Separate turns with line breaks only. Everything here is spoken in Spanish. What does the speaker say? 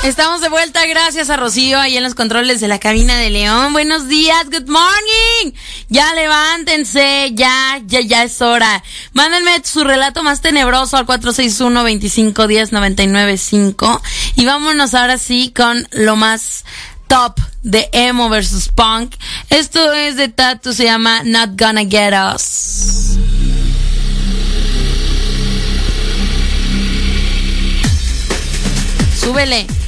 Estamos de vuelta, gracias a Rocío ahí en los controles de la cabina de León. Buenos días, good morning. Ya levántense, ya es hora. Mándenme su relato más tenebroso al 461-2510-995 y vámonos ahora sí con lo más top de emo versus punk. Esto es de Tattoo, se llama Not Gonna Get Us. Súbele.